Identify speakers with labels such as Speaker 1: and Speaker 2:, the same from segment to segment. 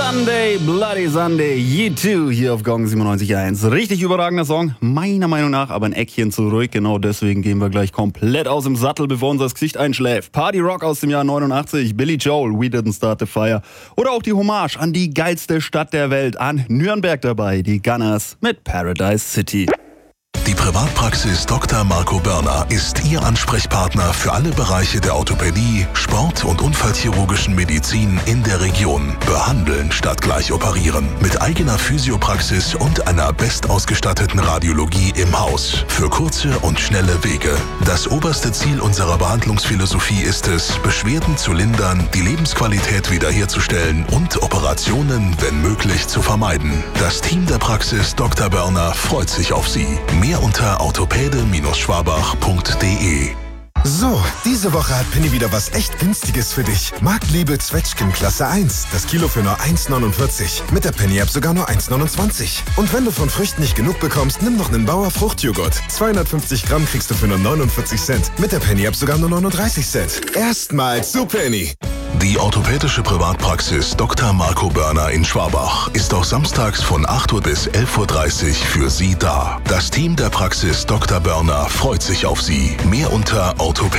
Speaker 1: Sunday, Bloody Sunday, U2 hier auf Gong 97.1. Richtig überragender Song, meiner Meinung nach, aber ein Eckchen zurück. Genau deswegen gehen wir gleich komplett aus dem Sattel, bevor unser Gesicht einschläft. Party Rock aus dem Jahr 89, Billy Joel, We Didn't Start the Fire. Oder auch die Hommage an die geilste Stadt der Welt, an Nürnberg dabei, die Gunners mit Paradise City.
Speaker 2: Die Privatpraxis Dr. Marco Börner ist Ihr Ansprechpartner für alle Bereiche der Orthopädie, Sport- und unfallchirurgischen Medizin in der Region. Behandeln statt gleich operieren. Mit eigener Physiopraxis und einer bestausgestatteten Radiologie im Haus. Für kurze und schnelle Wege. Das oberste Ziel unserer Behandlungsphilosophie ist es, Beschwerden zu lindern, die Lebensqualität wiederherzustellen und Operationen, wenn möglich, zu vermeiden. Das Team der Praxis Dr. Börner freut sich auf Sie. Mehr unter orthopäde-schwabach.de.
Speaker 3: So, diese Woche hat Penny wieder was echt Günstiges für dich. Marktliebe Zwetschgen Klasse 1. Das Kilo für nur 1,49. Mit der Penny-App sogar nur 1,29. Und wenn du von Früchten nicht genug bekommst, nimm noch einen Bauer Fruchtjoghurt. 250 Gramm kriegst du für nur 49 Cent. Mit der Penny-App sogar nur 39 Cent. Erstmals zu Penny.
Speaker 2: Die orthopädische Privatpraxis Dr. Marco Börner in Schwabach ist auch samstags von 8 Uhr bis 11.30 Uhr für Sie da. Das Team der Praxis Dr. Börner freut sich auf Sie. Mehr unter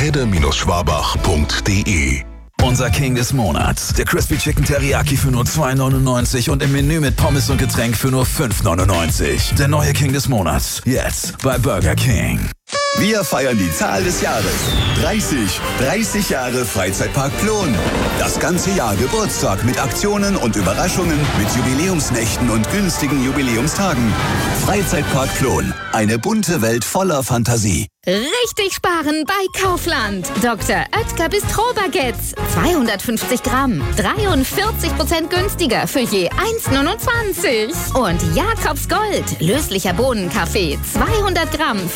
Speaker 2: orthopäde-schwabach.de.
Speaker 4: Unser King des Monats. Der Crispy Chicken Teriyaki für nur 2,99 und im Menü mit Pommes und Getränk für nur 5,99. Der neue King des Monats. Jetzt bei Burger King.
Speaker 5: Wir feiern die Zahl des Jahres. 30 Jahre Freizeitpark Plon. Das ganze Jahr Geburtstag mit Aktionen und Überraschungen, mit Jubiläumsnächten und günstigen Jubiläumstagen. Freizeitpark Plon. Eine bunte Welt voller Fantasie.
Speaker 6: Richtig sparen bei Kaufland. Dr. Oetker Bistro-Baguettes. 250 Gramm. 43% günstiger für je 1,29. Und Jakobs Gold. Löslicher Bohnenkaffee. 200 Gramm.